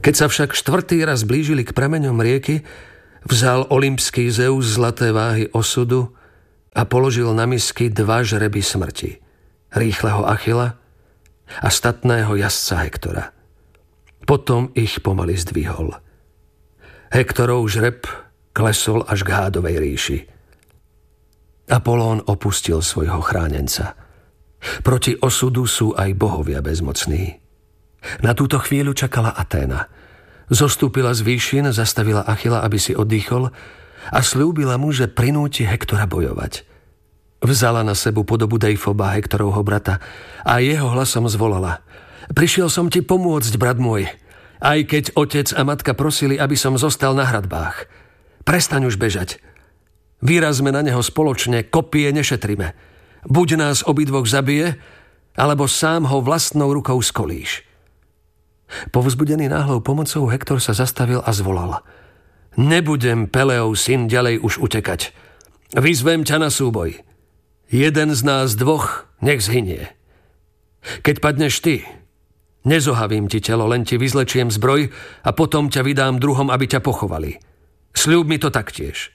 Keď sa však štvrtý raz blížili k prameňom rieky, vzal olympský Zeus zlaté váhy osudu a položil na misky 2 žreby smrti. Rýchleho Achila a statného jazdca Hektora. Potom ich pomaly zdvihol. Hektorov žreb klesol až k hádovej ríši. Apolón opustil svojho chránenca. Proti osudu sú aj bohovia bezmocní. Na túto chvíľu čakala Aténa. Zostúpila z výšin, zastavila Achila, aby si oddychol a sľúbila mu, že prinúti Hektora bojovať. Vzala na sebu podobu Deifoba, Hektorovho brata, a jeho hlasom zvolala: Prišiel som ti pomôcť, brat môj, aj keď otec a matka prosili, aby som zostal na hradbách. Prestaň už bežať. Vyrazme na neho spoločne, kopie nešetrime. Buď nás obidvoch zabije, alebo sám ho vlastnou rukou skolíš. Povzbudený náhlou pomocou Hektor sa zastavil a zvolal: Nebudem, Peleov syn, ďalej už utekať. Vyzvem ťa na súboj. Jeden z nás dvoch nech zhynie. Keď padneš ty, nezohavím ti telo, len ti vyzlečiem zbroj a potom ťa vydám druhom, aby ťa pochovali. Sľub mi to taktiež.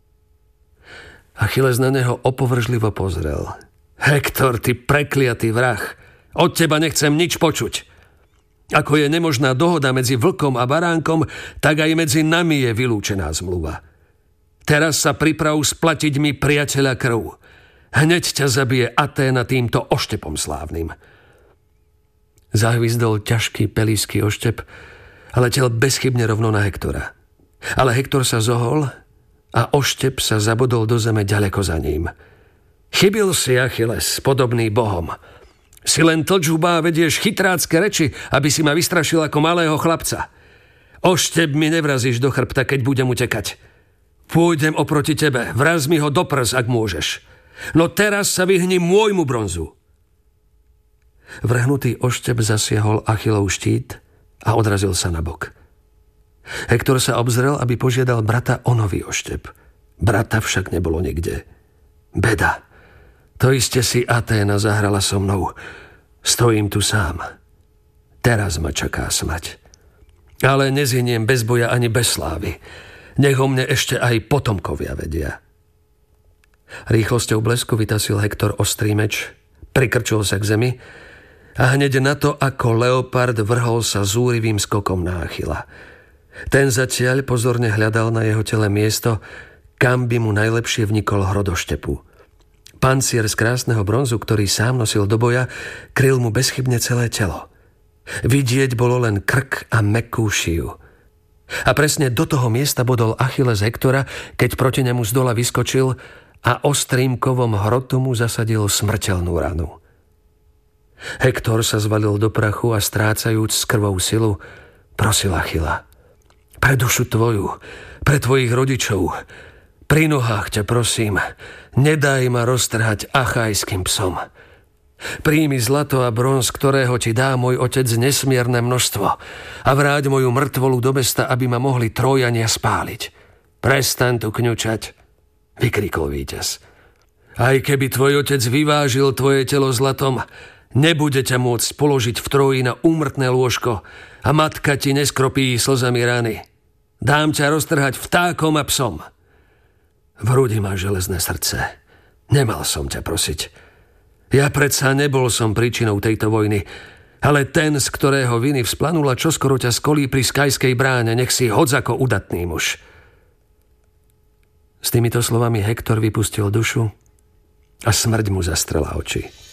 Achilles na neho opovržlivo pozrel. Hektor, ty prekliatý vrah, od teba nechcem nič počuť. Ako je nemožná dohoda medzi vlkom a baránkom, tak aj medzi nami je vylúčená zmluva. Teraz sa priprav splatiť mi priateľa krv. Hneď ťa zabije Aténa týmto oštepom slávnym. Zahvizdol ťažký pelísky oštep a letel bezchybne rovno na Hektora. Ale Hektor sa zohol a oštep sa zabodol do zeme ďaleko za ním. Chybil si, Achilles, podobný bohom. Si len tlčuba a vedieš chytrácké reči, aby si ma vystrašil ako malého chlapca. Oštep mi nevrazíš do chrbta, keď budem utekať. Pôjdem oproti tebe, vraz mi ho do prs, ak môžeš. No teraz sa vyhni môjmu bronzu. Vrhnutý oštep zasiahol Achillov štít a odrazil sa na bok. Hektor sa obzrel, aby požiadal brata o nový oštep. Brata však nebolo nikde. Beda. To iste si Aténa zahrala so mnou. Stojím tu sám. Teraz ma čaká smrť. Ale nezyniem bez boja ani bez slávy. Nech o mne ešte aj potomkovia vedia. Rýchlosťou blesku vytasil Hektor ostrý meč, prikrčil sa k zemi a hneď na to, ako leopard, vrhol sa zúrivým skokom na Achila. Ten zatiaľ pozorne hľadal na jeho tele miesto, kam by mu najlepšie vnikol hrot oštepu. Pancier z krásneho bronzu, ktorý sám nosil do boja, kryl mu bezchybne celé telo. Vidieť bolo len krk a mäkkú šiju. A presne do toho miesta bodol Achilles Hektora, keď proti nemu z dola vyskočil a ostrým kovom hrotu mu zasadil smrteľnú ranu. Hektor sa zvalil do prachu a strácajúc s krvou silu, prosil Achila: Pre dušu tvoju, pre tvojich rodičov, pri nohách ťa prosím, nedaj ma roztrhať achajským psom. Príjmi zlato a bronz, ktorého ti dá môj otec nesmierne množstvo, a vráť moju mŕtvolu do mesta, aby ma mohli Trójania spáliť. Prestaň tu kňučať, vykrikol víťaz. Aj keby tvoj otec vyvážil tvoje telo zlatom, nebude ťa môcť položiť v Tróji na úmrtné lôžko a matka ti neskropí slzami rany. Dám ťa roztrhať vtákom a psom. V hrudi máš železné srdce. Nemal som ťa prosiť. Ja predsa nebol som príčinou tejto vojny, ale ten, z ktorého viny vzplanula, čoskoro ťa skolí pri Skajskej bráne, nech si hodz ako udatný muž. S týmito slovami Hektor vypustil dušu a smrť mu zastrela oči.